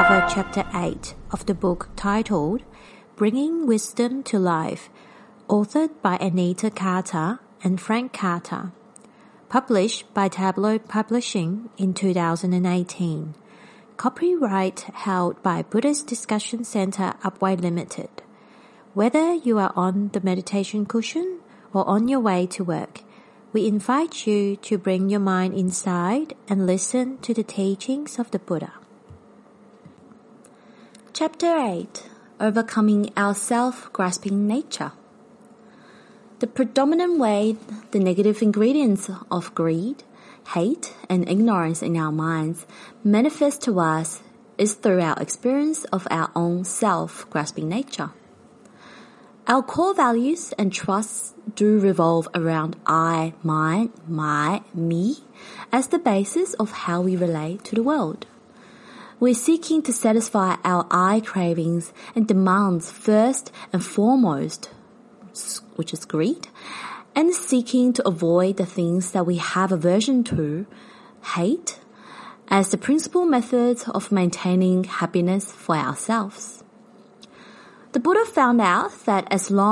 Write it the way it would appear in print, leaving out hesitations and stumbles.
cover Chapter 8 of the book titled Bringing Wisdom to Life, authored by Anita Carter and Frank Carter, published by Tabloid Publishing in 2018. Copyright held by Buddhist Discussion Center Upway Limited. Whether you are on the meditation cushion or on your way to work, we invite you to bring your mind inside and listen to the teachings of the Buddha. Chapter 8. Overcoming our self-grasping nature. The predominant way the negative ingredients of greed, hate, and ignorance in our minds manifest to us is through our experience of our own self-grasping nature. Our core values and trusts do revolve around I, mine, my, me as the basis of how we relate to the world. We're seeking to satisfy our I cravings and demands first and foremost, which is greed, and seeking to avoid the things that we have aversion to, hate, as the principal method of maintaining happiness for ourselves. The Buddha found out that as long